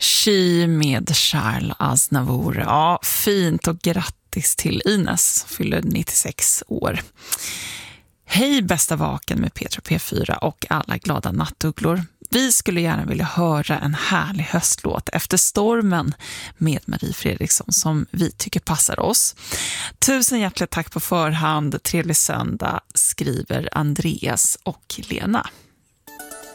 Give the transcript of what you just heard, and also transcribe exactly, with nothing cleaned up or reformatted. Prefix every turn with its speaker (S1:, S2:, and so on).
S1: She med Charles Aznavour. Ja, fint och grattis till Ines, fyller nittiosex år. Hej bästa vaken med Petra P fyra och alla glada nattugglor. Vi skulle gärna vilja höra en härlig höstlåt efter stormen med Marie Fredriksson som vi tycker passar oss. Tusen hjärtligt tack på förhand. Trevlig söndag, skriver Andreas och Lena.